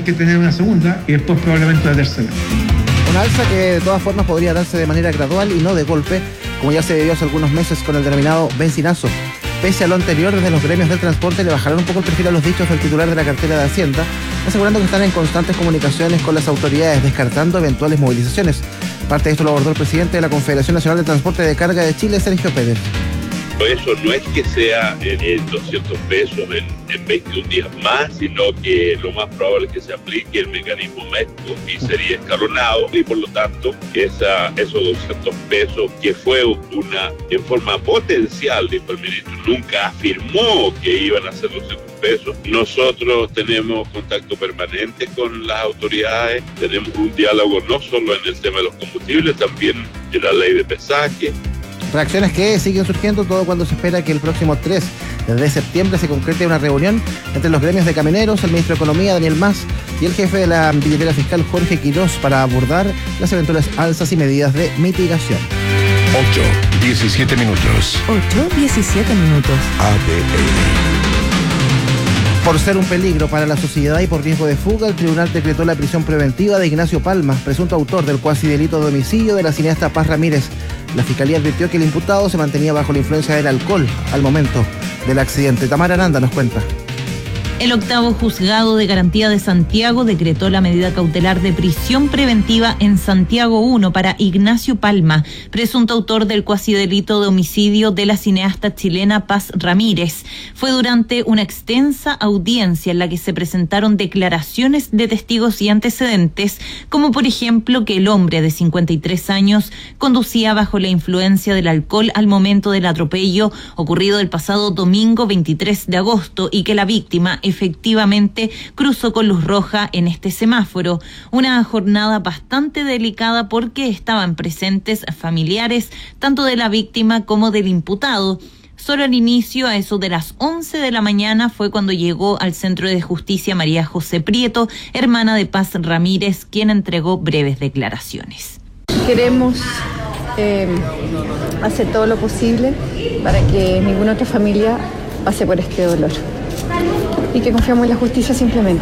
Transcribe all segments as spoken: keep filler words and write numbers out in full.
que tener una segunda y después probablemente una tercera. Una alza que de todas formas podría darse de manera gradual y no de golpe, como ya se vivió hace algunos meses con el denominado benzinazo. Pese a lo anterior, desde los gremios del transporte le bajaron un poco el perfil a los dichos del titular de la cartera de Hacienda, asegurando que están en constantes comunicaciones con las autoridades, descartando eventuales movilizaciones. Parte de esto lo abordó el presidente de la Confederación Nacional de Transporte de Carga de Chile, Sergio Pérez. Eso no es que sea en, en doscientos pesos en, en veintiún días más, sino que lo más probable es que se aplique el mecanismo MESCO y sería escalonado, y por lo tanto esa, esos doscientos pesos, que fue una en forma potencial, dijo el ministro, nunca afirmó que iban a ser doscientos pesos. Nosotros tenemos contacto permanente con las autoridades, tenemos un diálogo no solo en el tema de los combustibles, también en la ley de pesaje. Reacciones que siguen surgiendo, todo cuando se espera que el próximo tres de septiembre se concrete una reunión entre los gremios de camioneros, el ministro de Economía, Daniel Mas, y el jefe de la billetera fiscal, Jorge Quirós, para abordar las eventuales alzas y medidas de mitigación. ocho, diecisiete minutos. ocho, diecisiete minutos. A D N. Por ser un peligro para la sociedad y por riesgo de fuga, el tribunal decretó la prisión preventiva de Ignacio Palma, presunto autor del cuasi delito de homicidio de la cineasta Paz Ramírez. La fiscalía advirtió que el imputado se mantenía bajo la influencia del alcohol al momento del accidente. Tamara Aranda nos cuenta. El octavo juzgado de garantía de Santiago decretó la medida cautelar de prisión preventiva en Santiago uno para Ignacio Palma, presunto autor del cuasidelito de homicidio de la cineasta chilena Paz Ramírez. Fue durante una extensa audiencia en la que se presentaron declaraciones de testigos y antecedentes, como por ejemplo que el hombre de cincuenta y tres años conducía bajo la influencia del alcohol al momento del atropello ocurrido el pasado domingo veintitrés de agosto y que la víctima efectivamente cruzó con luz roja en este semáforo. Una jornada bastante delicada porque estaban presentes familiares tanto de la víctima como del imputado. Solo al inicio, a eso de las once de la mañana, fue cuando llegó al Centro de Justicia María José Prieto, hermana de Paz Ramírez, quien entregó breves declaraciones. Queremos eh, hacer todo lo posible para que ninguna otra familia pase por este dolor. Y que confiamos en la justicia simplemente.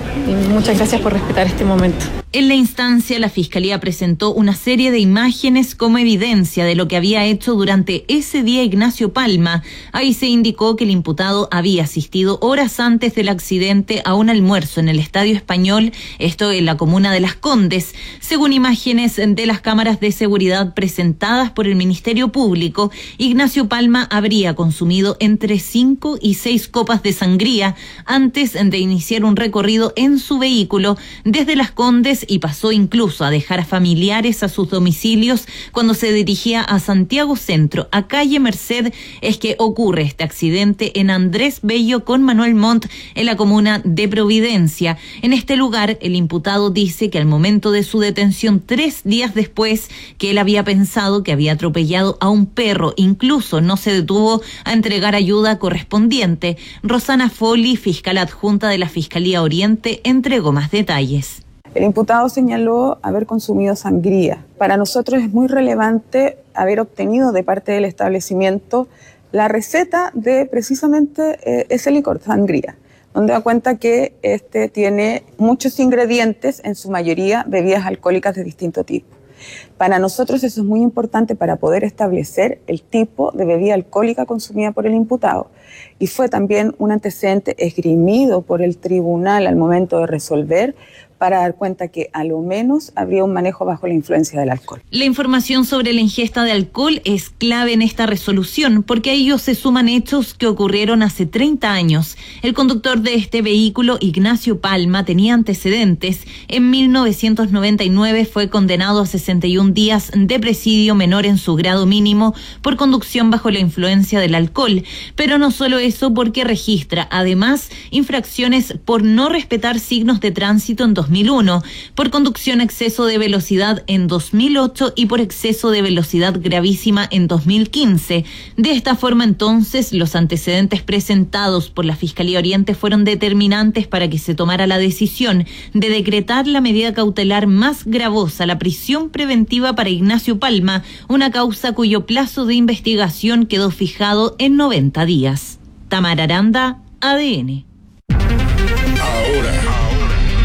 Y muchas gracias por respetar este momento. En la instancia, la Fiscalía presentó una serie de imágenes como evidencia de lo que había hecho durante ese día Ignacio Palma. Ahí se indicó que el imputado había asistido horas antes del accidente a un almuerzo en el Estadio Español, esto en la comuna de Las Condes. Según imágenes de las cámaras de seguridad presentadas por el Ministerio Público, Ignacio Palma habría consumido entre cinco y seis copas de sangría antes de iniciar un recorrido en su vehículo desde Las Condes y pasó incluso a dejar a familiares a sus domicilios cuando se dirigía a Santiago Centro, a calle Merced. Es que ocurre este accidente en Andrés Bello con Manuel Montt en la comuna de Providencia. En este lugar, el imputado dice que al momento de su detención, tres días después, que él había pensado que había atropellado a un perro, incluso no se detuvo a entregar ayuda correspondiente. Rosana Folli, fiscal adjunta de la Fiscalía Oriente, entregó más detalles. El imputado señaló haber consumido sangría. Para nosotros es muy relevante haber obtenido de parte del establecimiento la receta de precisamente eh, ese licor, sangría, donde da cuenta que este tiene muchos ingredientes, en su mayoría bebidas alcohólicas de distinto tipo. Para nosotros eso es muy importante para poder establecer el tipo de bebida alcohólica consumida por el imputado. Y fue también un antecedente esgrimido por el tribunal al momento de resolver, para dar cuenta que a lo menos habría un manejo bajo la influencia del alcohol. La información sobre la ingesta de alcohol es clave en esta resolución, porque a ello se suman hechos que ocurrieron hace treinta años. El conductor de este vehículo, Ignacio Palma, tenía antecedentes. En mil novecientos noventa y nueve fue condenado a sesenta y un días de presidio menor en su grado mínimo por conducción bajo la influencia del alcohol. Pero no solo eso, porque registra además infracciones por no respetar signos de tránsito en dos mil uno, por conducción a exceso de velocidad en dos mil ocho y por exceso de velocidad gravísima en dos mil quince. De esta forma, entonces, los antecedentes presentados por la Fiscalía Oriente fueron determinantes para que se tomara la decisión de decretar la medida cautelar más gravosa, la prisión preventiva para Ignacio Palma, una causa cuyo plazo de investigación quedó fijado en noventa días. Tamara Aranda, A D N. Ahora,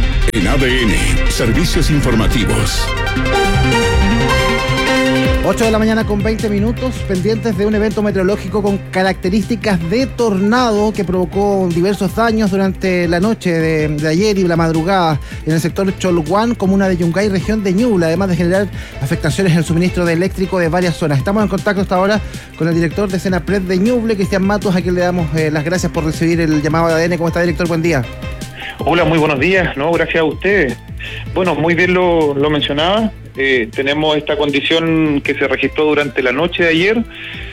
A D N, servicios informativos. ocho de la mañana con veinte minutos, pendientes de un evento meteorológico con características de tornado que provocó diversos daños durante la noche de, de ayer y la madrugada en el sector Cholguán, comuna de Yungay, región de Ñuble, además de generar afectaciones en el suministro de eléctrico de varias zonas. Estamos en contacto hasta ahora con el director de Senapred de Ñuble, Cristian Matos, a quien le damos eh, las gracias por recibir el llamado de A D N. ¿Cómo está, director? Buen día. Hola, muy buenos días. No, gracias a ustedes. Bueno, muy bien lo, lo mencionaba. Eh, tenemos esta condición que se registró durante la noche de ayer.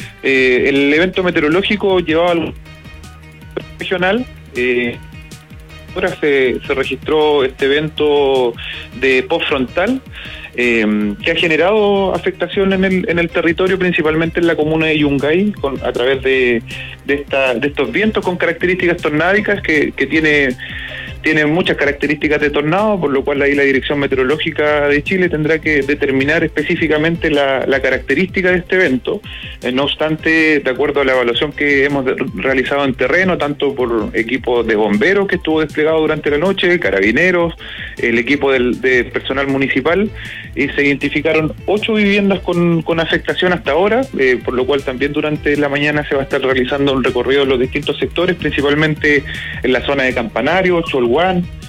Eh, el evento meteorológico llevaba al regional. Eh, ahora se, se registró este evento de postfrontal eh, que ha generado afectación en el, en el territorio, principalmente en la comuna de Yungay, con, a través de, de, esta, de estos vientos con características tornádicas que, que tiene... Tiene muchas características de tornado, por lo cual ahí la Dirección Meteorológica de Chile tendrá que determinar específicamente la, la característica de este evento. Eh, no obstante, de acuerdo a la evaluación que hemos de, realizado en terreno, tanto por equipo de bomberos que estuvo desplegado durante la noche, carabineros, el equipo del, de personal municipal, y se identificaron ocho viviendas con, con afectación hasta ahora, eh, por lo cual también durante la mañana se va a estar realizando un recorrido de los distintos sectores, principalmente en la zona de Campanario, Cholguán,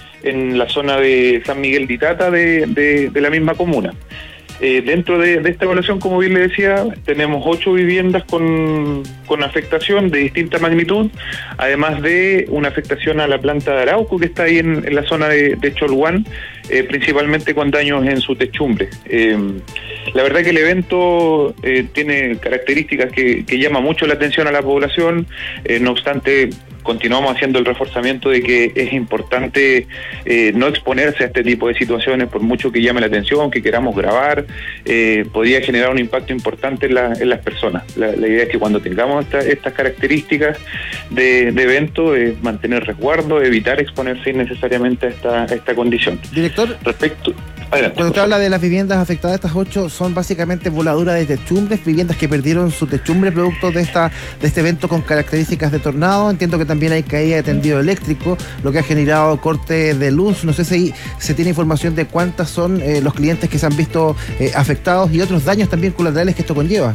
en la zona de San Miguel de Itata de, de, de la misma comuna. Eh, dentro de, de esta evaluación, como bien le decía, tenemos ocho viviendas con, con afectación de distinta magnitud, además de una afectación a la planta de Arauco que está ahí en, en la zona de, de Cholguán, eh, principalmente con daños en su techumbre. Eh, la verdad que el evento eh, tiene características que, que llama mucho la atención a la población, eh, no obstante continuamos haciendo el reforzamiento de que es importante eh, no exponerse a este tipo de situaciones, por mucho que llame la atención, que queramos grabar, eh, podría generar un impacto importante en, la, en las personas. La, la idea es que cuando tengamos esta, estas características de, de evento, es eh, mantener resguardo, evitar exponerse innecesariamente a esta, a esta condición. Director, respecto... Adelante, cuando usted habla de las viviendas afectadas, estas ocho son básicamente voladuras de techumbres, viviendas que perdieron su techumbre producto de esta de este evento con características de tornado. Entiendo que también hay caída de tendido eléctrico, lo que ha generado corte de luz. No sé si se tiene información de cuántas son eh, los clientes que se han visto eh, afectados y otros daños también colaterales que esto conlleva.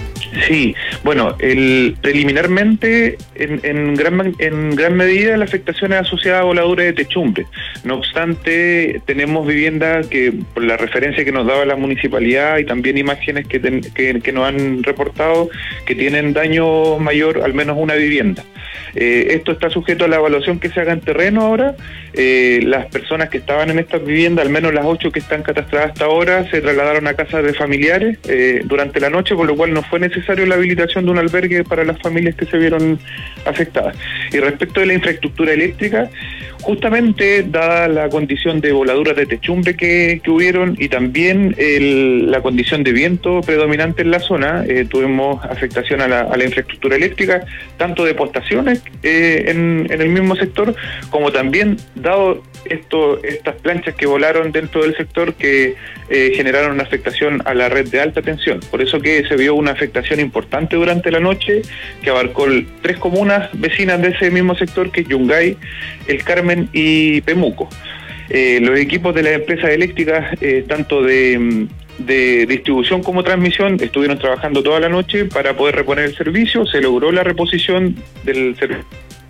Sí, bueno, el, preliminarmente en, en, gran, en gran medida la afectación es asociada a voladura de techumbre. No obstante, tenemos viviendas que, por la referencia que nos daba la municipalidad y también imágenes que, ten, que, que nos han reportado, que tienen daño mayor, al menos una vivienda. Eh, esto está sujeto a la evaluación que se haga en terreno ahora. Eh, las personas que estaban en estas viviendas, al menos las ocho que están catastradas hasta ahora, se trasladaron a casas de familiares eh, durante la noche, por lo cual no fue necesario la habilitación de un albergue para las familias que se vieron afectadas. Y respecto de la infraestructura eléctrica, justamente dada la condición de voladuras de techumbre que, que hubieron y también el, la condición de viento predominante en la zona, eh, tuvimos afectación a la, a la infraestructura eléctrica, tanto de postaciones eh, en, en el mismo sector, como también dado esto, estas planchas que volaron dentro del sector que eh, generaron una afectación a la red de alta tensión. Por eso que se vio una afectación importante durante la noche que abarcó el, tres comunas vecinas de ese mismo sector, que es Yungay, El Carmen y Pemuco. Eh, los equipos de las empresas eléctricas, eh, tanto de, de distribución como transmisión, estuvieron trabajando toda la noche para poder reponer el servicio. Se logró la reposición del servicio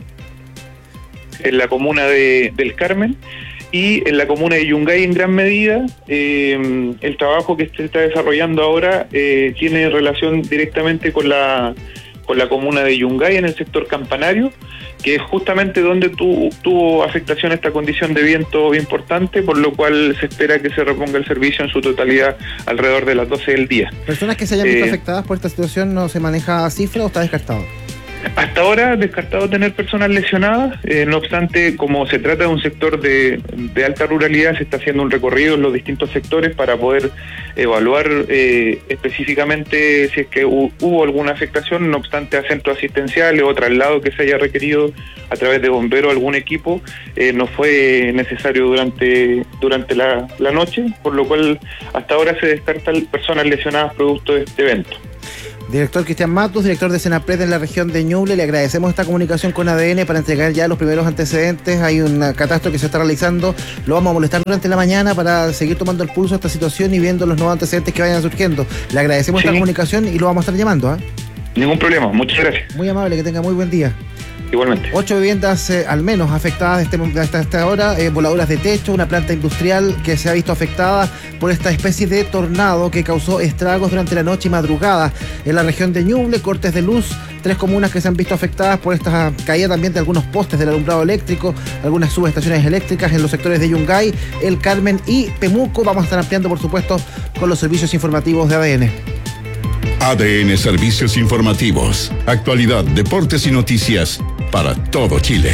en la comuna de, del Carmen y en la comuna de Yungay en gran medida. Eh, el trabajo que se está desarrollando ahora eh, tiene relación directamente con la con la comuna de Yungay en el sector Campanario, que es justamente donde tu, tuvo afectación esta condición de viento importante, por lo cual se espera que se reponga el servicio en su totalidad alrededor de las doce del día. ¿Personas que se hayan visto eh, afectadas por esta situación no se maneja cifra o está descartado? Hasta ahora descartado tener personas lesionadas, eh, no obstante, como se trata de un sector de, de alta ruralidad, se está haciendo un recorrido en los distintos sectores para poder evaluar eh, específicamente si es que hu- hubo alguna afectación, no obstante a centros asistenciales o traslado que se haya requerido a través de bomberos algún equipo, eh, no fue necesario durante, durante la, la noche, por lo cual hasta ahora se descartan personas lesionadas producto de este evento. Director Cristian Matus, director de Senapred en la región de Ñuble, le agradecemos esta comunicación con A D N para entregar ya los primeros antecedentes. Hay un catastro que se está realizando, lo vamos a molestar durante la mañana para seguir tomando el pulso a esta situación y viendo los nuevos antecedentes que vayan surgiendo. Le agradecemos sí. esta comunicación y lo vamos a estar llamando. ¿eh? Ningún problema, muchas gracias. Muy amable, que tenga muy buen día. Igualmente. Ocho viviendas eh, al menos afectadas este, hasta esta hora, eh, voladuras de techo, una planta industrial que se ha visto afectada por esta especie de tornado que causó estragos durante la noche y madrugada en la región de Ñuble, cortes de luz, tres comunas que se han visto afectadas por esta caída también de algunos postes del alumbrado eléctrico, algunas subestaciones eléctricas en los sectores de Yungay, El Carmen y Pemuco. Vamos a estar ampliando, por supuesto, con los servicios informativos de A D N. A D N Servicios Informativos. Actualidad, deportes y noticias para todo Chile.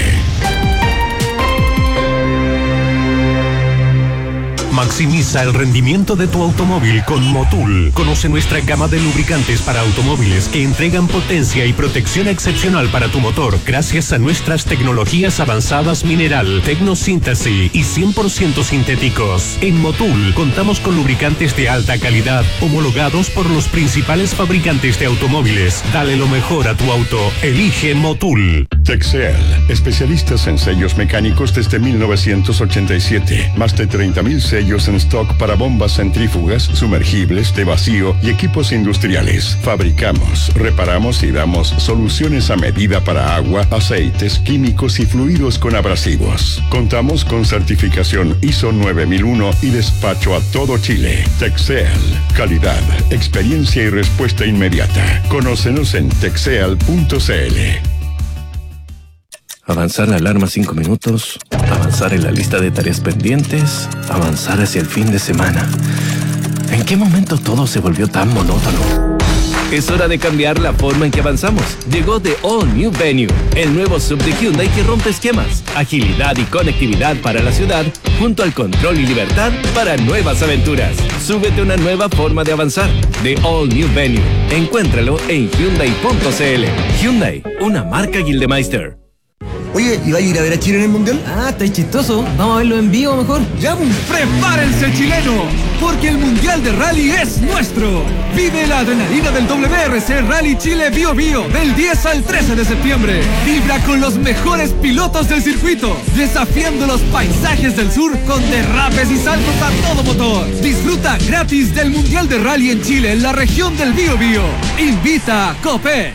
Maximiza el rendimiento de tu automóvil con Motul. Conoce nuestra gama de lubricantes para automóviles que entregan potencia y protección excepcional para tu motor gracias a nuestras tecnologías avanzadas mineral, tecnosíntesis y cien por ciento sintéticos. En Motul contamos con lubricantes de alta calidad homologados por los principales fabricantes de automóviles. Dale lo mejor a tu auto. Elige Motul. Texel, especialistas en sellos mecánicos desde mil novecientos ochenta y siete. Más de treinta mil sellos en stock para bombas centrífugas, sumergibles, de vacío y equipos industriales. Fabricamos, reparamos y damos soluciones a medida para agua, aceites, químicos y fluidos con abrasivos. Contamos con certificación I S O nueve mil uno y despacho a todo Chile. Texel, calidad, experiencia y respuesta inmediata. Conócenos en texel punto c l. Avanzar la alarma cinco minutos, avanzar en la lista de tareas pendientes, avanzar hacia el fin de semana. ¿En qué momento todo se volvió tan monótono? Es hora de cambiar la forma en que avanzamos. Llegó The All New Venue, el nuevo sub de Hyundai que rompe esquemas, agilidad y conectividad para la ciudad, junto al control y libertad para nuevas aventuras. Súbete a una nueva forma de avanzar. The All New Venue. Encuéntralo en hyundai punto c l. Hyundai, una marca Gildemeister. Oye, ¿y va a ir a ver a Chile en el Mundial? Ah, está chistoso. Vamos a verlo en vivo mejor. ¡Ya! ¡Prepárense, chileno! Porque el Mundial de Rally es nuestro. Vive la adrenalina del W R C Rally Chile Bio Bio del diez al trece de septiembre. Vibra con los mejores pilotos del circuito, desafiando los paisajes del sur con derrapes y saltos a todo motor. Disfruta gratis del Mundial de Rally en Chile, en la región del Bio Bio. Invita Copé.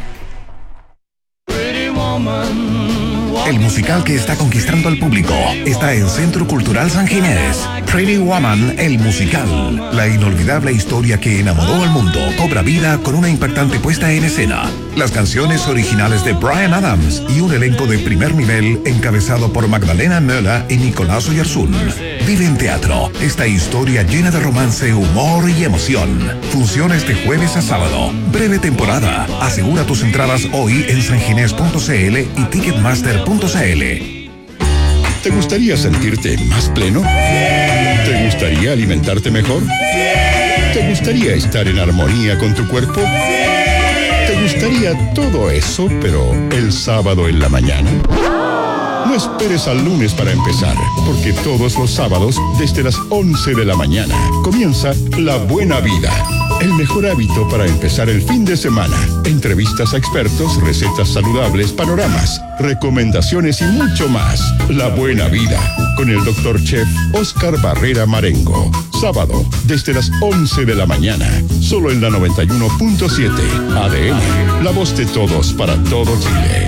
El musical que está conquistando al público está en Centro Cultural San Ginés. Pretty Woman, el musical. La inolvidable historia que enamoró al mundo cobra vida con una impactante puesta en escena. Las canciones originales de Bryan Adams y un elenco de primer nivel encabezado por Magdalena Möller y Nicolás Oyarzún. Vive en teatro esta historia llena de romance, humor y emoción. Funciona este jueves a sábado. Breve temporada. Asegura tus entradas hoy en sanginés punto c l y ticketmaster punto c l. ¿Te gustaría sentirte más pleno? ¿Te gustaría alimentarte mejor? ¿Te gustaría estar en armonía con tu cuerpo? ¿Te gustaría todo eso, pero el sábado en la mañana? No esperes al lunes para empezar, porque todos los sábados, desde las once de la mañana, comienza La Buena Vida. El mejor hábito para empezar el fin de semana. Entrevistas a expertos, recetas saludables, panoramas, recomendaciones y mucho más. La Buena Vida, con el doctor chef Oscar Barrera Marengo. Sábado, desde las once de la mañana, solo en la noventa y uno punto siete. A D N, la voz de todos para todo Chile.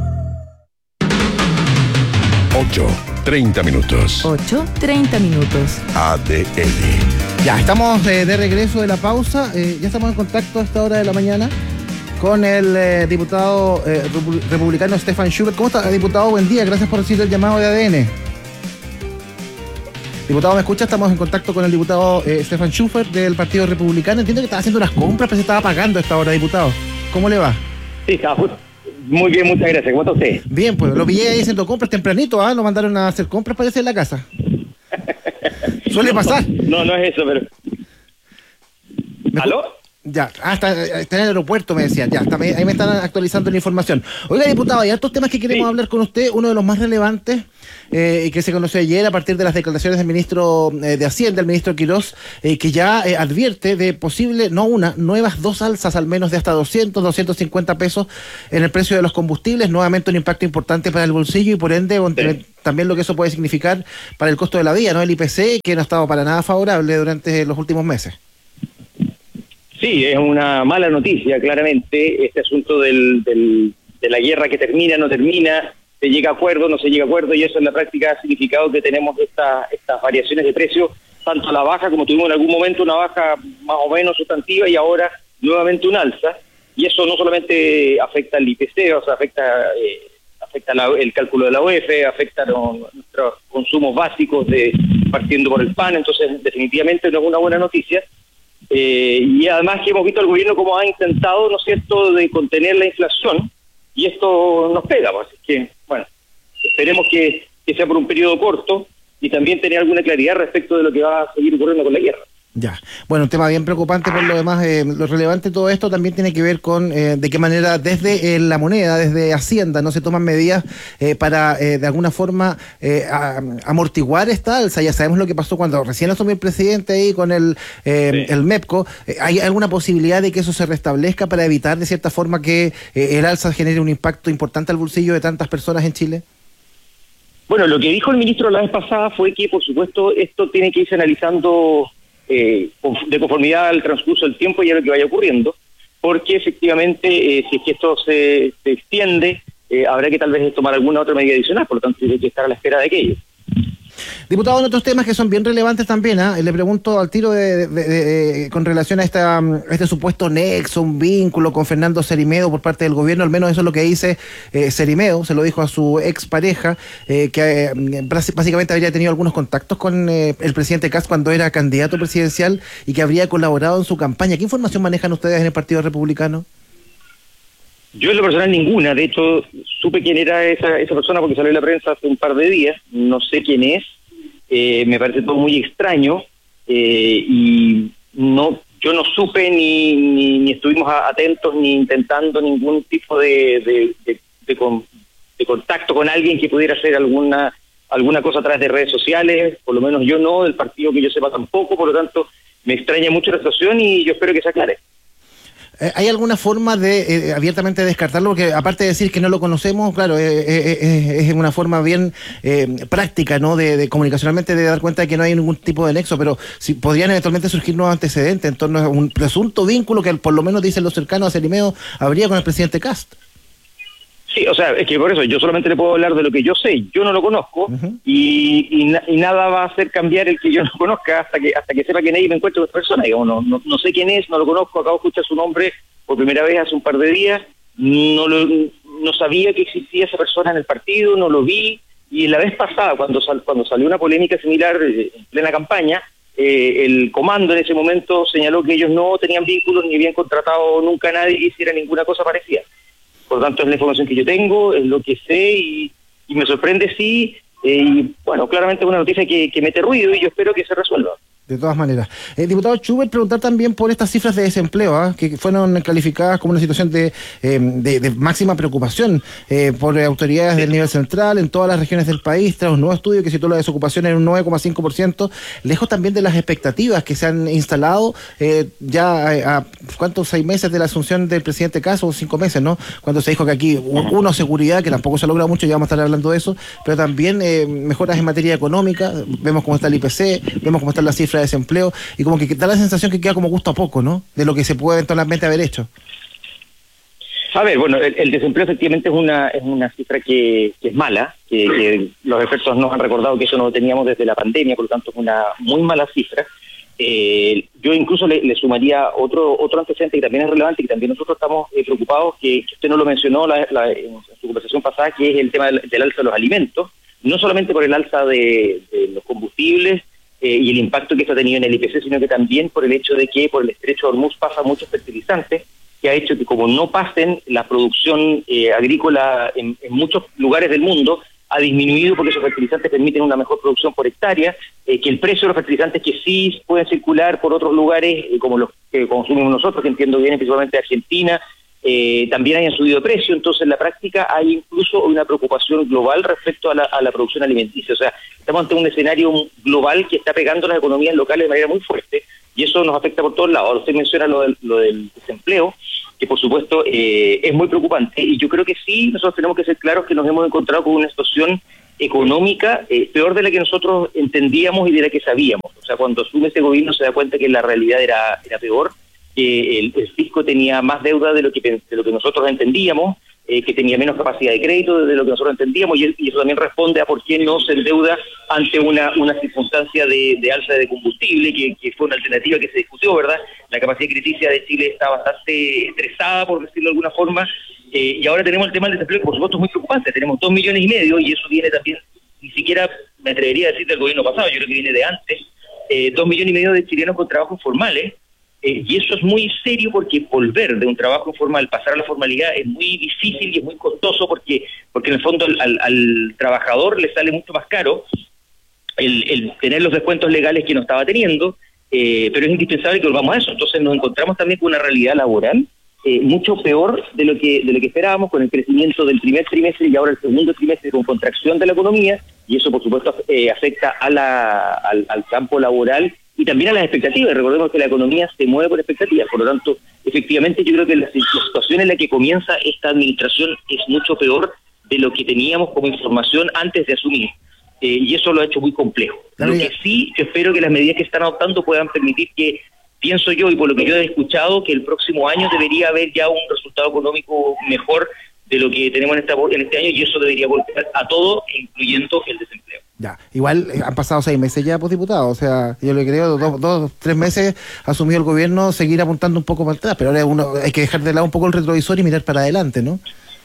ocho, treinta minutos. ocho, treinta minutos. A D N. Ya, estamos eh, de regreso de la pausa. Eh, ya estamos en contacto a esta hora de la mañana con el eh, diputado eh, republicano Stefan Schubert. ¿Cómo está, diputado? Buen día. Gracias por recibir el llamado de A D N. Diputado, ¿me escucha? Estamos en contacto con el diputado eh, Stefan Schubert del Partido Republicano. Entiendo que estaba haciendo unas compras, pero se estaba pagando a esta hora, diputado. ¿Cómo le va? Sí, estaba justo. Muy bien, muchas gracias. ¿Cómo está usted? Bien, pues lo pillé ahí haciendo compras tempranito, ¿ah? ¿eh? Nos mandaron a hacer compras, parece, en la casa. Suele pasar. No, no es eso, pero... ¿Me ¿Aló? Ya, hasta está en el aeropuerto, me decían. Ya, está, ahí me están actualizando la información. Oiga, diputado, hay altos temas que queremos sí. hablar con usted. Uno de los más relevantes, eh, y que se conoció ayer a partir de las declaraciones del ministro eh, de Hacienda, el ministro Quirós, eh, que ya eh, advierte de posible, no una, nuevas dos alzas al menos de hasta doscientos, doscientos cincuenta pesos en el precio de los combustibles. Nuevamente un impacto importante para el bolsillo y por ende sí. también lo que eso puede significar para el costo de la vida, ¿no? El I P C, que no ha estado para nada favorable durante los últimos meses. Sí, es una mala noticia, claramente, este asunto del, del, de la guerra que termina, no termina, se llega a acuerdo, no se llega a acuerdo, y eso en la práctica ha significado que tenemos esta, estas variaciones de precios, tanto a la baja como tuvimos en algún momento una baja más o menos sustantiva y ahora nuevamente un alza, y eso no solamente afecta al I P C, o sea, afecta, eh, afecta la, el cálculo de la U E F, afecta los, nuestros consumos básicos, de partiendo por el pan, entonces definitivamente no es una buena noticia. Eh, y además que hemos visto al gobierno como ha intentado, ¿no es cierto?, de contener la inflación, y esto nos pega, pues, así que, bueno, esperemos que, que sea por un periodo corto y también tener alguna claridad respecto de lo que va a seguir ocurriendo con la guerra. Ya, bueno, un tema bien preocupante por lo demás. Eh, lo relevante de todo esto también tiene que ver con eh, de qué manera desde eh, la moneda, desde Hacienda, no se toman medidas eh, para eh, de alguna forma eh, a, amortiguar esta alza. Ya sabemos lo que pasó cuando recién asumió el presidente ahí con el, eh, sí. el MEPCO. Eh, ¿Hay alguna posibilidad de que eso se restablezca para evitar de cierta forma que eh, el alza genere un impacto importante al bolsillo de tantas personas en Chile? Bueno, lo que dijo el ministro la vez pasada fue que, por supuesto, esto tiene que irse analizando Eh, de conformidad al transcurso del tiempo y a lo que vaya ocurriendo, porque efectivamente eh, si es que esto se, se extiende, eh, habrá que tal vez tomar alguna otra medida adicional, por lo tanto hay que estar a la espera de aquello. Diputado, en otros temas que son bien relevantes también, ¿eh? Le pregunto al tiro de, de, de, de, con relación a, esta, a este supuesto nexo, un vínculo con Fernando Cerimedo por parte del gobierno, al menos eso es lo que dice eh, Cerimedo, se lo dijo a su expareja, eh, que eh, básicamente habría tenido algunos contactos con eh, el presidente Kast cuando era candidato presidencial y que habría colaborado en su campaña. ¿Qué información manejan ustedes en el Partido Republicano? Yo en lo personal ninguna, de hecho supe quién era esa, esa persona porque salió en la prensa hace un par de días, no sé quién es, eh, me parece todo muy extraño eh, y no, yo no supe ni, ni, ni estuvimos atentos ni intentando ningún tipo de, de, de, de, con, de contacto con alguien que pudiera hacer alguna, alguna cosa a través de redes sociales, por lo menos yo no, del partido que yo sepa tampoco, por lo tanto me extraña mucho la situación y yo espero que se aclare. ¿Hay alguna forma de eh, abiertamente descartarlo? Porque aparte de decir que no lo conocemos, claro, eh, eh, eh, es una forma bien eh, práctica, ¿no? De, de comunicacionalmente de dar cuenta de que no hay ningún tipo de nexo, pero si podrían eventualmente surgir nuevos antecedentes en torno a un presunto vínculo que por lo menos dicen los cercanos a Cerimedo habría con el presidente Kast. Sí, o sea, es que por eso yo solamente le puedo hablar de lo que yo sé, yo no lo conozco, uh-huh. y, y, na- y nada va a hacer cambiar el que yo no conozca hasta que hasta que sepa que nadie me encuentre con esta persona. Digamos, no, no, no sé quién es, no lo conozco, acabo de escuchar su nombre por primera vez hace un par de días, no lo, no sabía que existía esa persona en el partido, no lo vi, y la vez pasada, cuando sal, cuando salió una polémica similar eh, en plena campaña, eh, el comando en ese momento señaló que ellos no tenían vínculos ni habían contratado nunca a nadie que hiciera ninguna cosa parecida. Por lo tanto, es la información que yo tengo, es lo que sé y, y me sorprende, sí. Eh, y bueno, claramente es una noticia que, que mete ruido y yo espero que se resuelva. De todas maneras. Eh, diputado Schubert, preguntar también por estas cifras de desempleo, ¿eh? que fueron calificadas como una situación de, eh, de, de máxima preocupación eh, por autoridades del nivel central en todas las regiones del país, tras un nuevo estudio que situó la desocupación en un nueve coma cinco por ciento, lejos también de las expectativas que se han instalado eh, ya a, a ¿cuántos? Seis meses de la asunción del presidente Kast, o cinco meses, ¿no? Cuando se dijo que aquí, uno, seguridad, que tampoco se ha logrado mucho, ya vamos a estar hablando de eso, pero también eh, mejoras en materia económica, vemos cómo está el I P C, vemos cómo está la cifra de desempleo, y como que da la sensación que queda como gusto a poco, ¿no? De lo que se puede eventualmente haber hecho. A ver, bueno, el, el desempleo efectivamente es una es una cifra que, que es mala, que, que los expertos nos han recordado que eso no lo teníamos desde la pandemia, por lo tanto es una muy mala cifra. Eh, yo incluso le, le sumaría otro otro antecedente que también es relevante y que también nosotros estamos eh, preocupados, que, que usted no lo mencionó la, la, en su conversación pasada, que es el tema del, del alza de los alimentos, no solamente por el alza de, de los combustibles, Eh, y el impacto que esto ha tenido en el I P C, sino que también por el hecho de que por el estrecho de Hormuz pasan muchos fertilizantes, que ha hecho que como no pasen la producción eh, agrícola en, en muchos lugares del mundo, ha disminuido porque esos fertilizantes permiten una mejor producción por hectárea, eh, que el precio de los fertilizantes que sí pueden circular por otros lugares, eh, como los que consumimos nosotros, que entiendo vienen principalmente de Argentina, eh, también hayan subido de precio. Entonces en la práctica hay incluso una preocupación global respecto a la, a la producción alimenticia. O sea, estamos ante un escenario global que está pegando a las economías locales de manera muy fuerte, y eso nos afecta por todos lados. Usted menciona lo del, lo del desempleo, que por supuesto eh, es muy preocupante, y yo creo que sí, nosotros tenemos que ser claros que nos hemos encontrado con una situación económica eh, peor de la que nosotros entendíamos y de la que sabíamos. O sea, cuando asume este gobierno se da cuenta que la realidad era, era peor, que el, el fisco tenía más deuda de lo que, de lo que nosotros entendíamos, eh, que tenía menos capacidad de crédito de lo que nosotros entendíamos, y, y eso también responde a por qué no se endeuda ante una, una circunstancia de, de alza de combustible, que, que fue una alternativa que se discutió, ¿verdad? La capacidad crediticia de Chile está bastante estresada, por decirlo de alguna forma, eh, y ahora tenemos el tema del desempleo, que por supuesto es muy preocupante. Tenemos dos millones y medio, y eso viene también, ni siquiera me atrevería a decir del gobierno pasado, yo creo que viene de antes, eh, dos millones y medio de chilenos con trabajos formales. Eh, y eso es muy serio, porque volver de un trabajo informal, pasar a la formalidad, es muy difícil y es muy costoso, porque porque en el fondo al, al, al trabajador le sale mucho más caro el, el tener los descuentos legales que no estaba teniendo, eh, pero es indispensable que volvamos a eso. Entonces nos encontramos también con una realidad laboral eh, mucho peor de lo que de lo que esperábamos, con el crecimiento del primer trimestre y ahora el segundo trimestre con contracción de la economía, y eso por supuesto eh, afecta a la, al, al campo laboral y también a las expectativas. Recordemos que la economía se mueve por expectativas, por lo tanto, efectivamente yo creo que la, la situación en la que comienza esta administración es mucho peor de lo que teníamos como información antes de asumir, eh, y eso lo ha hecho muy complejo. Lo que sí, yo espero que las medidas que están adoptando puedan permitir que, pienso yo, y por lo que yo he escuchado, que el próximo año debería haber ya un resultado económico mejor de lo que tenemos en, esta, en este año, y eso debería golpear a todo, incluyendo el desempleo. Ya, igual eh, han pasado seis meses ya, pues, diputado, o sea, yo le creo, dos, dos, tres meses asumió el gobierno, seguir apuntando un poco para atrás, pero ahora uno hay que dejar de lado un poco el retrovisor y mirar para adelante, ¿no?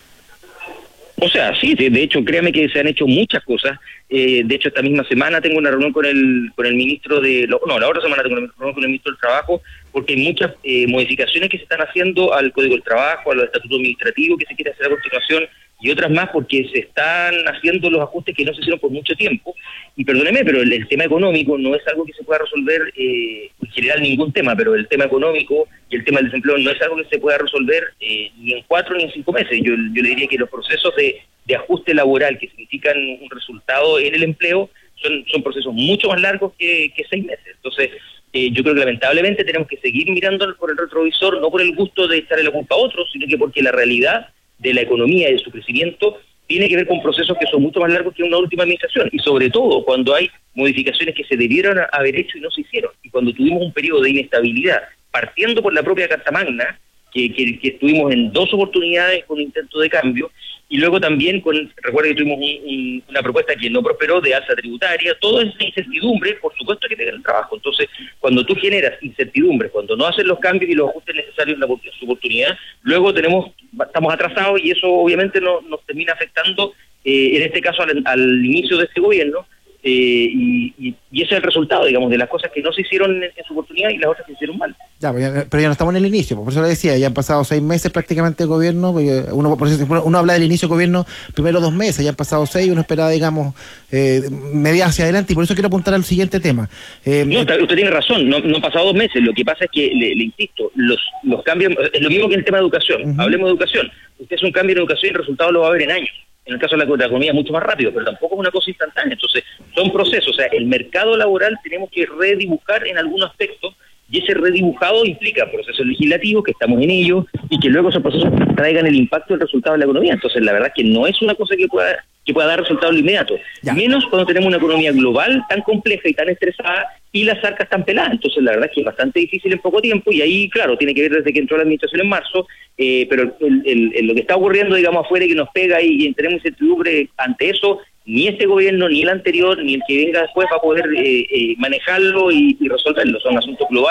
O sea, sí, de, de hecho, créame que se han hecho muchas cosas. Eh, de hecho, esta misma semana tengo una reunión con el con el ministro de... No, la otra semana tengo una reunión con el ministro del Trabajo, porque hay muchas eh, modificaciones que se están haciendo al Código del Trabajo, a los estatutos administrativos que se quiere hacer a continuación, y otras más porque se están haciendo los ajustes que no se hicieron por mucho tiempo. Y perdóneme, pero el, el tema económico no es algo que se pueda resolver, eh, en general ningún tema, pero el tema económico y el tema del desempleo no es algo que se pueda resolver eh, ni en cuatro ni en cinco meses. Yo, yo le diría que los procesos de, de ajuste laboral que significan un resultado en el empleo son, son procesos mucho más largos que, que seis meses. Entonces, eh, yo creo que lamentablemente tenemos que seguir mirando por el retrovisor, no por el gusto de echarle la culpa a otros, sino que porque la realidad de la economía y de su crecimiento tiene que ver con procesos que son mucho más largos que una última administración, y sobre todo cuando hay modificaciones que se debieron haber hecho y no se hicieron, y cuando tuvimos un periodo de inestabilidad, partiendo por la propia Carta Magna, que, que, que estuvimos en dos oportunidades con intento de cambio, y luego también con, recuerda que tuvimos un, un, una propuesta que no prosperó de alza tributaria, toda esa incertidumbre, por supuesto que pega el trabajo. Entonces, cuando tú generas incertidumbre, cuando no haces los cambios y los ajustes necesarios en, la, en su oportunidad, luego tenemos estamos atrasados, y eso obviamente no, nos termina afectando, eh, en este caso al, al inicio de este gobierno, eh, y, y, y ese es el resultado, digamos, de las cosas que no se hicieron en, en su oportunidad y las otras que se hicieron mal. Ya, pero ya, pero ya no estamos en el inicio, por eso le decía, ya han pasado seis meses prácticamente el gobierno, uno, por eso, uno habla del inicio del gobierno primero dos meses, ya han pasado seis, uno espera, digamos, eh, media hacia adelante, y por eso quiero apuntar al siguiente tema. Eh, no, usted, usted tiene razón, no, no han pasado dos meses, lo que pasa es que, le, le insisto, los, los cambios, es lo mismo que en el tema de educación, uh-huh. Hablemos de educación, usted hace un cambio en educación y el resultado lo va a ver en años. En el caso de la, la economía es mucho más rápido, pero tampoco es una cosa instantánea. Entonces, son procesos. O sea, el mercado laboral tenemos que redibujar en algún aspecto, y ese redibujado implica procesos legislativos, que estamos en ellos, y que luego esos procesos traigan el impacto del resultado de la economía. Entonces, la verdad es que no es una cosa que pueda que pueda dar resultado inmediato. Ya. Menos cuando tenemos una economía global tan compleja y tan estresada, y las arcas tan peladas. Entonces, la verdad es que es bastante difícil en poco tiempo, y ahí, claro, tiene que ver desde que entró la administración en marzo, eh, pero el, el, el, lo que está ocurriendo, digamos, afuera y que nos pega y, y tenemos incertidumbre ante eso, ni este gobierno, ni el anterior, ni el que venga después va a poder eh, eh, manejarlo y, y resolverlo. Son asuntos globales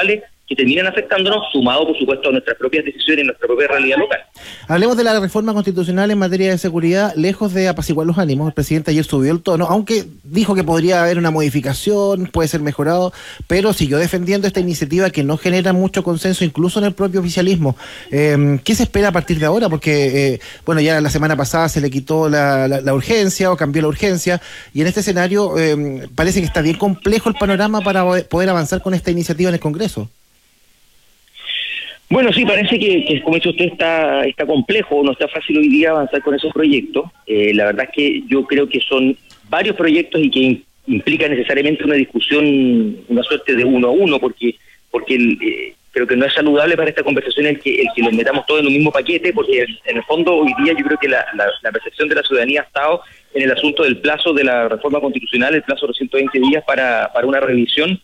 que terminan afectándonos, sumado por supuesto a nuestras propias decisiones en nuestra propia realidad local. Hablemos de la reforma constitucional en materia de seguridad. Lejos de apaciguar los ánimos, el presidente ayer subió el tono, aunque dijo que podría haber una modificación, puede ser mejorado, pero siguió defendiendo esta iniciativa que no genera mucho consenso incluso en el propio oficialismo. Eh, ¿Qué se espera a partir de ahora? Porque, eh, bueno, ya la semana pasada se le quitó la, la, la urgencia o cambió la urgencia, y en este escenario eh, parece que está bien complejo el panorama para poder avanzar con esta iniciativa en el Congreso. Bueno, sí, parece que, que como dice usted, está, está complejo, no está fácil hoy día avanzar con esos proyectos. Eh, la verdad es que yo creo que son varios proyectos y que implica necesariamente una discusión, una suerte de uno a uno, porque porque eh, creo que no es saludable para esta conversación el que el que los metamos todos en un mismo paquete, porque en el fondo hoy día yo creo que la, la, la percepción de la ciudadanía ha estado en el asunto del plazo de la reforma constitucional, el plazo de los ciento veinte días para, para una revisión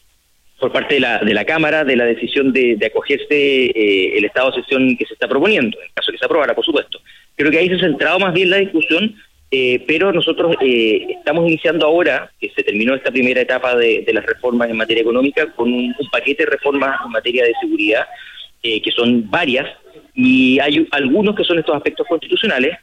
por parte de la de la Cámara, de la decisión de, de acogerse eh, el estado de excepción que se está proponiendo, en caso que se aprobara, por supuesto. Creo que ahí se ha centrado más bien la discusión, eh, pero nosotros eh, estamos iniciando ahora, que se terminó esta primera etapa de, de las reformas en materia económica, con un, un paquete de reformas en materia de seguridad, eh, que son varias, y hay algunos que son estos aspectos constitucionales.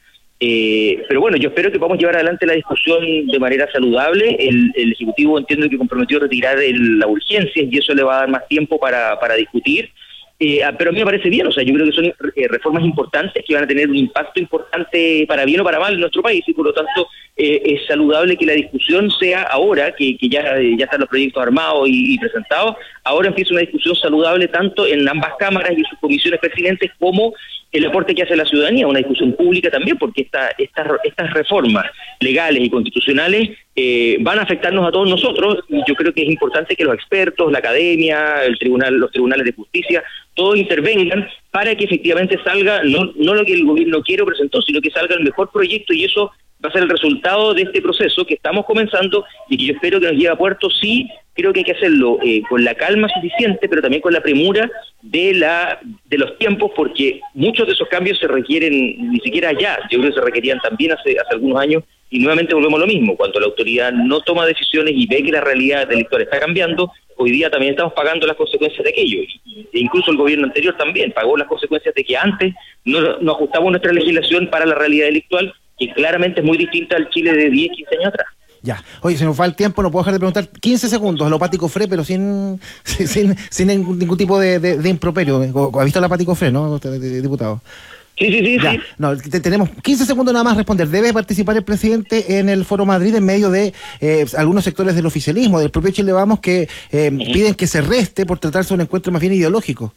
Eh, pero bueno, yo espero que podamos llevar adelante la discusión de manera saludable. El, el Ejecutivo entiendo que comprometió retirar el, la urgencia y eso le va a dar más tiempo para, para discutir. Eh, pero a mí me parece bien, o sea, yo creo que son eh, reformas importantes que van a tener un impacto importante para bien o para mal en nuestro país y por lo tanto eh, es saludable que la discusión sea ahora, que, que ya, eh, ya están los proyectos armados y, y presentados, ahora empieza una discusión saludable tanto en ambas cámaras y sus comisiones pertinentes como el aporte que hace la ciudadanía, una discusión pública también, porque esta, estas, estas reformas legales y constitucionales eh, van a afectarnos a todos nosotros, y yo creo que es importante que los expertos, la academia, el tribunal, los tribunales de justicia, todos intervengan para que efectivamente salga, no, no lo que el gobierno quiere o presentó, sino que salga el mejor proyecto, y eso va a ser el resultado de este proceso que estamos comenzando y que yo espero que nos lleve a puerto. Sí, creo que hay que hacerlo eh, con la calma suficiente, pero también con la premura de la de los tiempos, porque muchos de esos cambios se requieren ni siquiera ya, yo creo que se requerían también hace, hace algunos años, y nuevamente volvemos a lo mismo, cuando la autoridad no toma decisiones y ve que la realidad delictual está cambiando, hoy día también estamos pagando las consecuencias de aquello, e incluso el gobierno anterior también pagó las consecuencias de que antes no, no ajustamos nuestra legislación para la realidad delictual, que claramente es muy distinta al Chile de diez, quince años atrás. Ya, oye, se nos va el tiempo, no puedo dejar de preguntar, quince segundos, a lo Pati Cofré, pero sin sin, sin ningún, ningún tipo de, de, de improperio. ¿Ha visto la Pati Cofré, no, diputado? Sí, sí, sí. Ya, sí. No, te, tenemos quince segundos nada más responder. ¿Debe participar el presidente en el Foro Madrid en medio de eh, algunos sectores del oficialismo, del propio Chile Vamos, que eh, uh-huh. piden que se reste por tratarse de un encuentro más bien ideológico?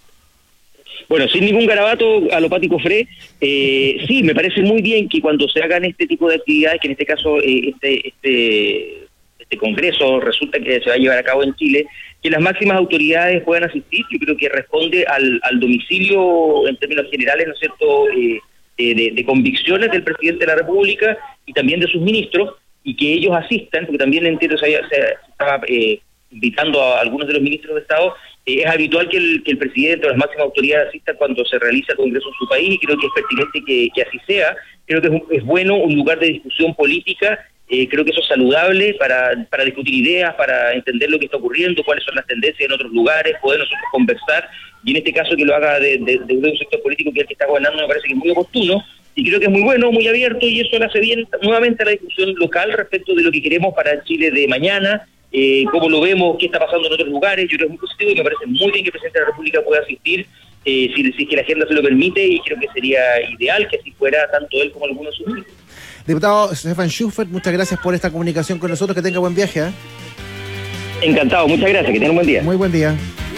Bueno, sin ningún garabato a lo Pati Cofré, eh, sí, me parece muy bien que cuando se hagan este tipo de actividades, que en este caso eh, este, este, este congreso resulta que se va a llevar a cabo en Chile, que las máximas autoridades puedan asistir. Yo creo que responde al, al domicilio en términos generales, ¿no es cierto?, eh, eh, de, de convicciones del presidente de la República y también de sus ministros, y que ellos asistan, porque también entiendo se, se, se estaba eh, invitando a algunos de los ministros de Estado. Es habitual que el, que el presidente o las máximas autoridades asistan cuando se realiza el Congreso en su país, y creo que es pertinente que, que así sea. Creo que es, un, es bueno un lugar de discusión política, eh, creo que eso es saludable para, para discutir ideas, para entender lo que está ocurriendo, cuáles son las tendencias en otros lugares, poder nosotros conversar, y en este caso que lo haga de, de, de un sector político que es el que está gobernando me parece que es muy oportuno, y creo que es muy bueno, muy abierto, y eso le hace bien nuevamente a la discusión local respecto de lo que queremos para el Chile de mañana. Eh, cómo lo vemos, qué está pasando en otros lugares. Yo creo que es muy positivo y me parece muy bien que el presidente de la República pueda asistir, eh, si, si es que la agenda se lo permite, y creo que sería ideal que así fuera tanto él como algunos de sus ministros. Diputado Stefan Schufert, muchas gracias por esta comunicación con nosotros, que tenga buen viaje. ¿eh? Encantado, muchas gracias, que tenga un buen día. Muy buen día.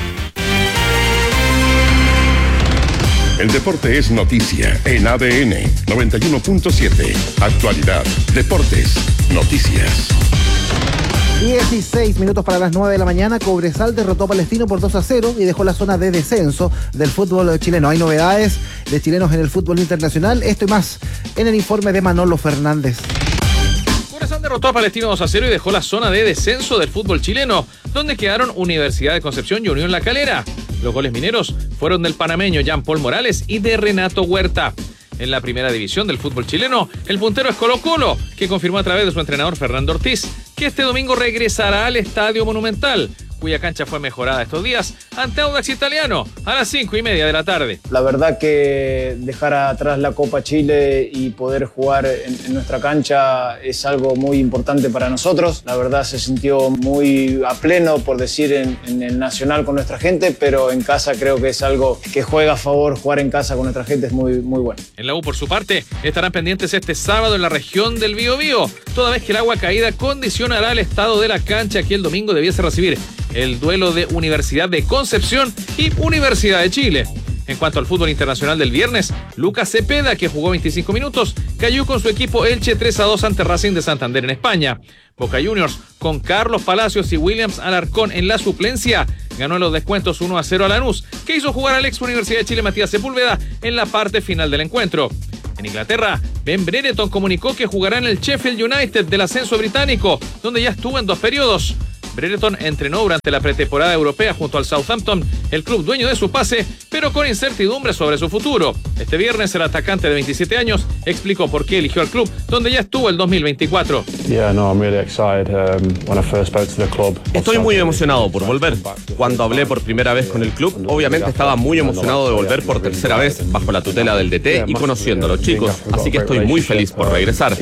El deporte es noticia en A D N noventa y uno punto siete. Actualidad, deportes, noticias. dieciséis minutos para las nueve de la mañana. Cobresal derrotó a Palestino por dos a cero y dejó la zona de descenso del fútbol chileno. Hay novedades de chilenos en el fútbol internacional. Esto y más en el informe de Manolo Fernández. Cobresal derrotó a Palestino dos a cero y dejó la zona de descenso del fútbol chileno, donde quedaron Universidad de Concepción y Unión La Calera. Los goles mineros fueron del panameño Jean Paul Morales y de Renato Huerta. En la primera división del fútbol chileno, el puntero es Colo-Colo, que confirmó a través de su entrenador Fernando Ortiz que este domingo regresará al Estadio Monumental, cuya cancha fue mejorada estos días ante Audax Italiano a las cinco y media de la tarde. La verdad que dejar atrás la Copa Chile y poder jugar en, en nuestra cancha es algo muy importante para nosotros. La verdad se sintió muy a pleno, por decir, en, en el Nacional con nuestra gente, pero en casa creo que es algo que juega a favor. Jugar en casa con nuestra gente es muy, muy bueno. En la U, por su parte, estarán pendientes este sábado en la región del Biobío, toda vez que el agua caída condicionará el estado de la cancha que el domingo debiese recibir el duelo de Universidad de Concepción y Universidad de Chile. En cuanto al fútbol internacional del viernes, Lucas Cepeda, que jugó veinticinco minutos, cayó con su equipo Elche tres a dos ante Racing de Santander en España. Boca Juniors, con Carlos Palacios y Williams Alarcón en la suplencia, ganó en los descuentos uno a cero a Lanús, que hizo jugar al ex Universidad de Chile Matías Sepúlveda en la parte final del encuentro. En Inglaterra, Ben Brereton comunicó que jugará en el Sheffield United del ascenso británico, donde ya estuvo en dos periodos. Brereton entrenó durante la pretemporada europea junto al Southampton, el club dueño de su pase, pero con incertidumbre sobre su futuro. Este viernes el atacante de veintisiete años explicó por qué eligió al club, donde ya estuvo el dos mil veinticuatro. Estoy muy emocionado por volver. Cuando hablé por primera vez con el club, obviamente estaba muy emocionado de volver por tercera vez bajo la tutela del D T y conociendo a los chicos, así que estoy muy feliz por regresar.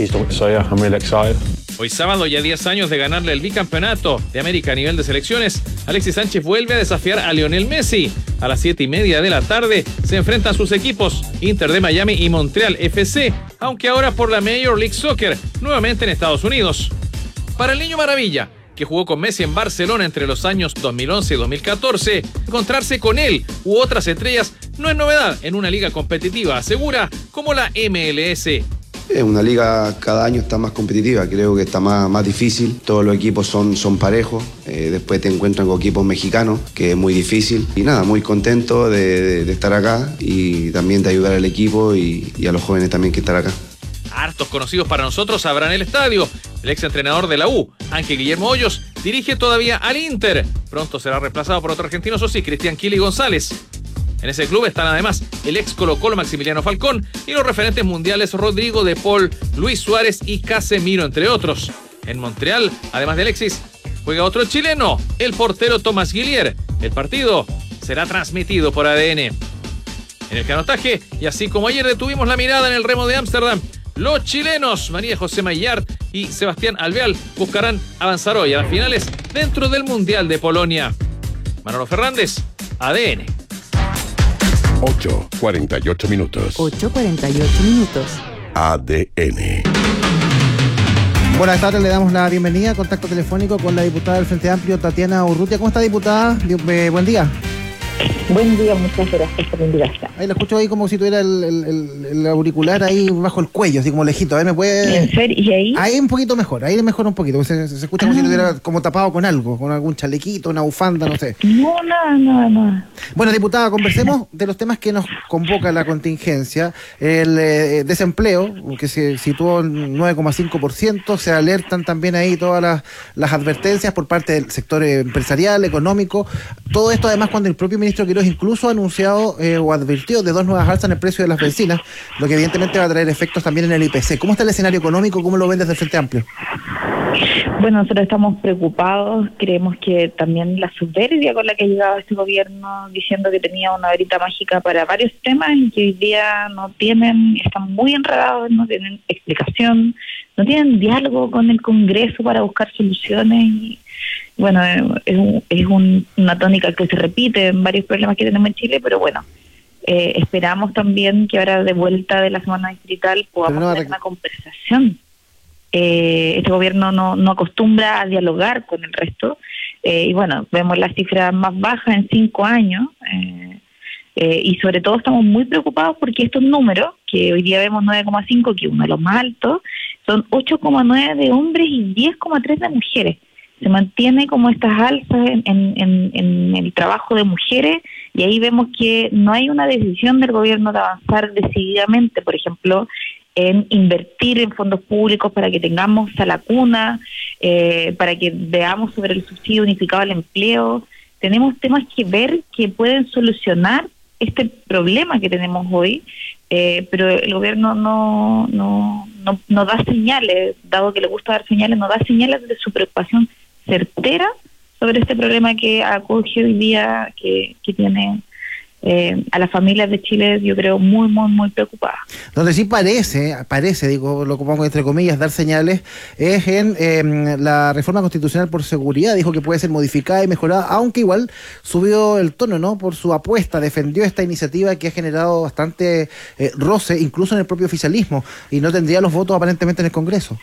Hoy sábado, ya diez años de ganarle el bicampeonato de América a nivel de selecciones, Alexis Sánchez vuelve a desafiar a Lionel Messi. A las siete y media de la tarde se enfrentan sus equipos Inter de Miami y Montreal F C, aunque ahora por la Major League Soccer, nuevamente en Estados Unidos. Para el Niño Maravilla, que jugó con Messi en Barcelona entre los años dos mil once y dos mil catorce, encontrarse con él u otras estrellas no es novedad en una liga competitiva, asegura, como la M L S. Es una liga cada año está más competitiva, creo que está más, más difícil, todos los equipos son, son parejos, eh, después te encuentran con equipos mexicanos, que es muy difícil, y nada, muy contento de, de, de estar acá y también de ayudar al equipo y, y a los jóvenes también que están acá. Hartos conocidos para nosotros habrá en el estadio. El exentrenador de la U, Ángel Guillermo Hoyos, dirige todavía al Inter. Pronto será reemplazado por otro argentino, eso sí, Cristian Kili González. En ese club están además el ex Colo-Colo Maximiliano Falcón y los referentes mundiales Rodrigo de Paul, Luis Suárez y Casemiro, entre otros. En Montreal, además de Alexis, juega otro chileno, el portero Tomás Guillier. El partido será transmitido por A D N. En el canotaje, y así como ayer detuvimos la mirada en el remo de Ámsterdam, los chilenos María José Maillard y Sebastián Alvear buscarán avanzar hoy a las finales dentro del Mundial de Polonia. Manolo Fernández, A D N. ocho cuarenta y ocho minutos. ocho cuarenta y ocho minutos. A D N. Buenas tardes, le damos la bienvenida. Contacto telefónico con la diputada del Frente Amplio, Tatiana Urrutia. ¿Cómo está, diputada? Eh, buen día. Buen día, muchas gracias por la invitación. Ahí lo escucho ahí como si tuviera el, el, el, el auricular ahí bajo el cuello, así como lejito. A ver, ¿me puede...? ¿En serio? ¿Y ahí? Ahí un poquito mejor, ahí mejor un poquito. Se, se escucha como ah. si lo tuviera como tapado con algo, con algún chalequito, una bufanda, no sé. No, nada, nada, nada. Bueno, diputada, conversemos de los temas que nos convoca la contingencia. El eh, desempleo, que se situó en nueve coma cinco por ciento, se alertan también ahí todas las, las advertencias por parte del sector empresarial, económico. Todo esto además cuando el propio ministro Quiroz incluso ha anunciado eh, o advirtió de dos nuevas alzas en el precio de las bencinas, lo que evidentemente va a traer efectos también en el I P C. ¿Cómo está el escenario económico? ¿Cómo lo ven desde el Frente Amplio? Bueno, nosotros estamos preocupados, creemos que también la soberbia con la que ha llegado este gobierno diciendo que tenía una varita mágica para varios temas y que hoy día no tienen, están muy enredados, no tienen explicación, no tienen diálogo con el Congreso para buscar soluciones y bueno, es, un, es un, una tónica que se repite en varios problemas que tenemos en Chile, pero bueno, eh, esperamos también que ahora de vuelta de la semana distrital podamos no, tener una conversación. Eh, este gobierno no, no acostumbra a dialogar con el resto eh, y bueno, vemos las cifras más bajas en cinco años eh, eh, y sobre todo estamos muy preocupados porque estos números, que hoy día vemos nueve coma cinco, que es uno de los más altos, son ocho coma nueve de hombres y diez coma tres de mujeres. Se mantiene como estas alzas en, en, en el trabajo de mujeres y ahí vemos que no hay una decisión del gobierno de avanzar decididamente, por ejemplo, en invertir en fondos públicos para que tengamos a la cuna, eh, para que veamos sobre el subsidio unificado al empleo. Tenemos temas que ver que pueden solucionar este problema que tenemos hoy, eh, pero el gobierno no, no, no, no da señales, dado que le gusta dar señales, no da señales de su preocupación certera sobre este problema que acoge hoy día, que, que tiene eh, a las familias de Chile, yo creo, muy, muy, muy preocupadas. Donde sí parece, parece, digo, lo pongo entre comillas, dar señales, es en eh, la reforma constitucional por seguridad. Dijo que puede ser modificada y mejorada, aunque igual subió el tono, ¿no? Por su apuesta, defendió esta iniciativa que ha generado bastante eh, roce, incluso en el propio oficialismo, y no tendría los votos aparentemente en el Congreso.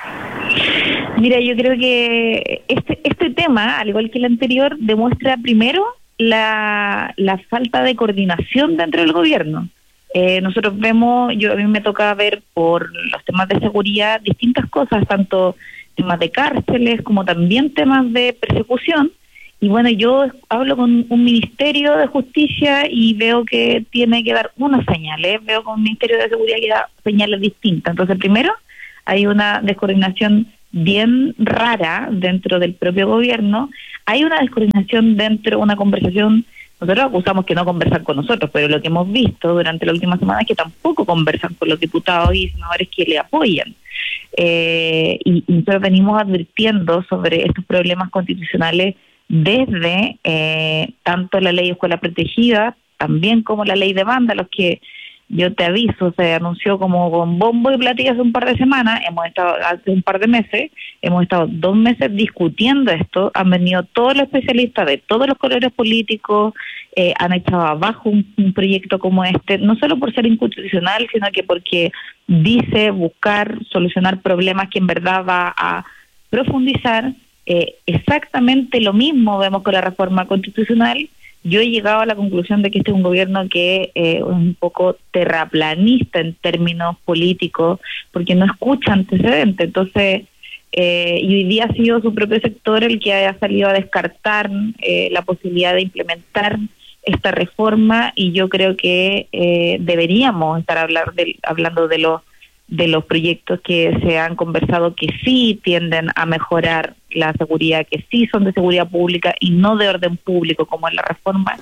Mira, yo creo que este, este tema, al igual que el anterior, demuestra primero la, la falta de coordinación dentro del gobierno. Eh, nosotros vemos, yo a mí me toca ver por los temas de seguridad distintas cosas, tanto temas de cárceles como también temas de persecución. Y bueno, yo hablo con un Ministerio de Justicia y veo que tiene que dar unas señales, veo con un Ministerio de Seguridad que da señales distintas. Entonces, primero, hay una descoordinación bien rara dentro del propio gobierno, hay una descoordinación dentro de una conversación. Nosotros acusamos que no conversan con nosotros, pero lo que hemos visto durante la última semana es que tampoco conversan con los diputados y senadores que le apoyan. Eh, y, y nosotros venimos advirtiendo sobre estos problemas constitucionales desde eh, tanto la ley de escuela protegida, también como la ley de vándalos, que yo te aviso, se anunció como con bombo y platillo hace un par de semanas, hemos estado hace un par de meses, hemos estado dos meses discutiendo esto, han venido todos los especialistas de todos los colores políticos, eh, han echado abajo un, un proyecto como este, no solo por ser inconstitucional, sino que porque dice buscar solucionar problemas que en verdad va a profundizar. Eh, exactamente lo mismo vemos con la reforma constitucional. Yo he llegado a la conclusión de que este es un gobierno que eh, es un poco terraplanista en términos políticos, porque no escucha antecedentes. Entonces, eh, y hoy día ha sido su propio sector el que haya salido a descartar eh, la posibilidad de implementar esta reforma, y yo creo que eh, deberíamos estar hablar de, hablando de los de los proyectos que se han conversado, que sí tienden a mejorar la seguridad, que sí son de seguridad pública y no de orden público como es la reforma,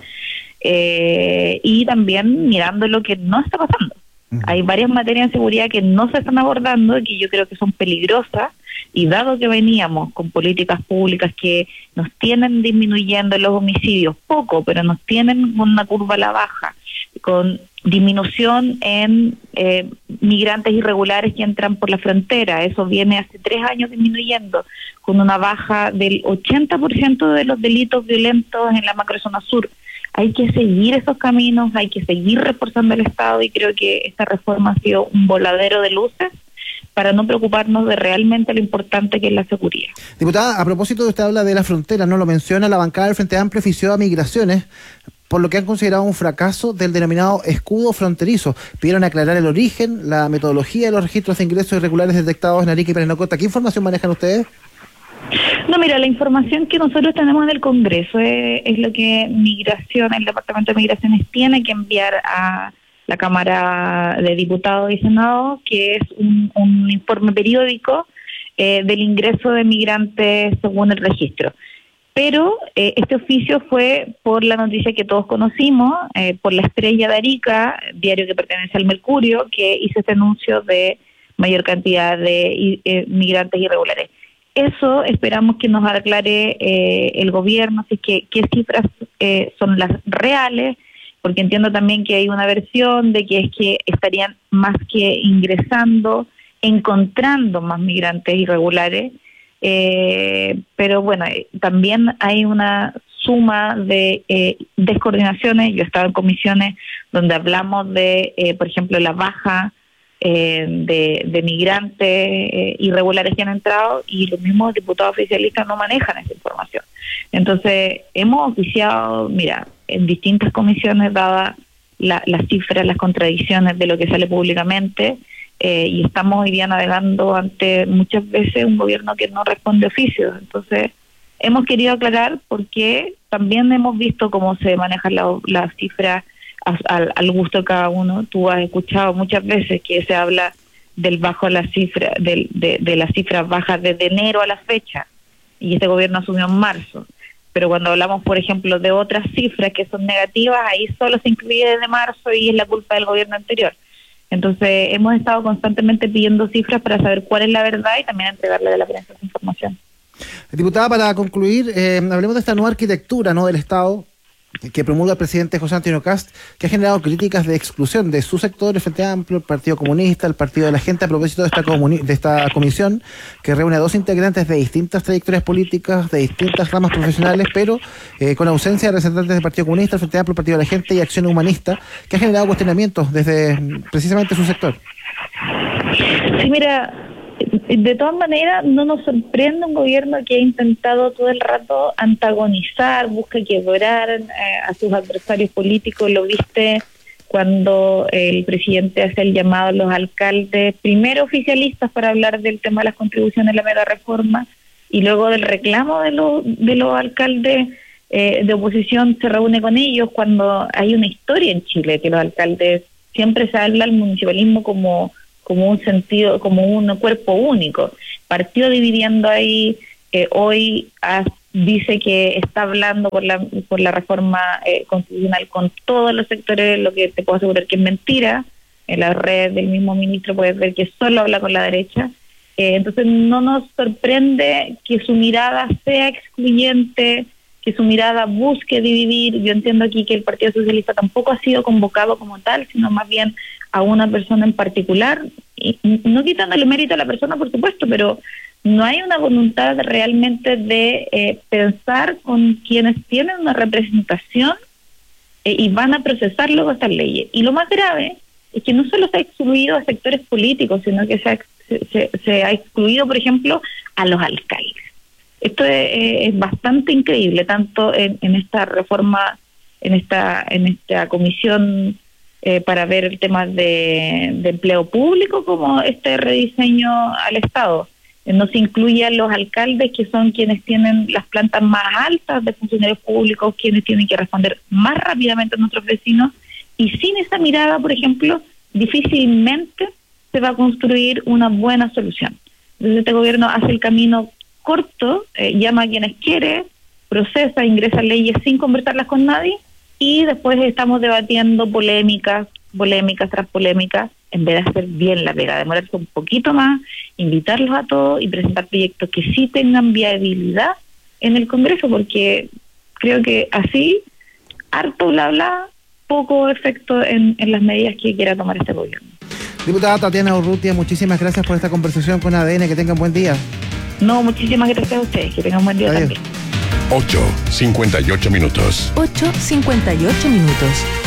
eh, y también mirando lo que no está pasando. Uh-huh. Hay varias materias en seguridad que no se están abordando y que yo creo que son peligrosas, y dado que veníamos con políticas públicas que nos tienen disminuyendo los homicidios poco, pero nos tienen una curva a la baja, con disminución en eh, migrantes irregulares que entran por la frontera, eso viene hace tres años disminuyendo, con una baja del ochenta por ciento de los delitos violentos en la macrozona sur. Hay que seguir esos caminos, hay que seguir reforzando el Estado, y creo que esta reforma ha sido un voladero de luces para no preocuparnos de realmente lo importante que es la seguridad. Diputada, a propósito de usted habla de la frontera, no lo menciona, la bancada del Frente Amplio ofició a Migraciones por lo que han considerado un fracaso del denominado escudo fronterizo. Pidieron aclarar el origen, la metodología de los registros de ingresos irregulares detectados en Arica y Parinacota. ¿Qué información manejan ustedes? No, mira, la información que nosotros tenemos en el Congreso es, es lo que Migración, el Departamento de Migraciones tiene que enviar a la Cámara de Diputados y Senado, que es un, un informe periódico eh, del ingreso de migrantes según el registro. Pero eh, este oficio fue por la noticia que todos conocimos, eh, por La Estrella de Arica, diario que pertenece al Mercurio, que hizo este anuncio de mayor cantidad de eh, migrantes irregulares. Eso esperamos que nos aclare eh, el gobierno, si es que qué cifras eh, son las reales, porque entiendo también que hay una versión de que es que estarían más que ingresando, encontrando más migrantes irregulares. Eh, pero bueno, eh, también hay una suma de eh, descoordinaciones. Yo he estado en comisiones donde hablamos de, eh, por ejemplo, la baja eh, de, de migrantes eh, irregulares que han entrado, y los mismos diputados oficialistas no manejan esa información. Entonces, hemos oficiado, mira, en distintas comisiones, dadas la, las cifras, las contradicciones de lo que sale públicamente, Eh, y estamos hoy día navegando ante muchas veces un gobierno que no responde oficios. Entonces, hemos querido aclarar porque también hemos visto cómo se manejan las la cifras al, al gusto de cada uno. Tú has escuchado muchas veces que se habla del bajo a la cifra, del, de, de las cifras bajas desde enero a la fecha, y este gobierno asumió en marzo. Pero cuando hablamos, por ejemplo, de otras cifras que son negativas, ahí solo se incluye desde marzo y es la culpa del gobierno anterior. Entonces, hemos estado constantemente pidiendo cifras para saber cuál es la verdad y también entregarle a la prensa esa información. Diputada, para concluir, eh, hablemos de esta nueva arquitectura, ¿no?, del Estado que promulga el presidente José Antonio Kast, que ha generado críticas de exclusión de su sector, el Frente Amplio, el Partido Comunista, el Partido de la Gente, a propósito de esta, comuni- de esta comisión que reúne a dos integrantes de distintas trayectorias políticas, de distintas ramas profesionales, pero eh, con ausencia de representantes del Partido Comunista, el Frente Amplio, el Partido de la Gente y Acción Humanista, que ha generado cuestionamientos desde precisamente su sector. Sí, mira, de todas maneras no nos sorprende un gobierno que ha intentado todo el rato antagonizar, busca quebrar eh, a sus adversarios políticos. Lo viste cuando el presidente hace el llamado a los alcaldes, primero oficialistas, para hablar del tema de las contribuciones de la mega reforma, y luego del reclamo de, los de los alcaldes eh, de oposición se reúne con ellos, cuando hay una historia en Chile que los alcaldes siempre se habla al municipalismo como como un sentido, como un cuerpo único. Partió dividiendo ahí, eh, hoy has, dice que está hablando por la por la reforma eh, constitucional con todos los sectores, lo que te puedo asegurar que es mentira. En las redes del mismo ministro puedes ver que solo habla con la derecha. Eh, entonces no nos sorprende que su mirada sea excluyente, que su mirada busque dividir. Yo entiendo aquí que el Partido Socialista tampoco ha sido convocado como tal, sino más bien a una persona en particular, y no quitándole mérito a la persona, por supuesto, pero no hay una voluntad realmente de eh, pensar con quienes tienen una representación eh, y van a procesar luego estas leyes. Y lo más grave es que no solo se ha excluido a sectores políticos, sino que se ha, se, se ha excluido, por ejemplo, a los alcaldes. Esto es, es bastante increíble, tanto en, en esta reforma, en esta, en esta comisión Eh, para ver el tema de, de empleo público, como este rediseño al Estado. Eh, no se incluye a los alcaldes, que son quienes tienen las plantas más altas de funcionarios públicos, quienes tienen que responder más rápidamente a nuestros vecinos, y sin esa mirada, por ejemplo, difícilmente se va a construir una buena solución. Entonces este gobierno hace el camino corto, eh, llama a quienes quiere, procesa, ingresa leyes sin conversarlas con nadie, y después estamos debatiendo polémicas, polémicas tras polémicas, en vez de hacer bien la pega, demorarse un poquito más, invitarlos a todos y presentar proyectos que sí tengan viabilidad en el Congreso, porque creo que así, harto bla bla, poco efecto en, en las medidas que quiera tomar este gobierno. Diputada Tatiana Urrutia, muchísimas gracias por esta conversación con A D N, que tengan buen día. No, muchísimas gracias a ustedes, que tengan buen día. Adiós. También. ocho cincuenta y ocho minutos. ocho cincuenta y ocho minutos.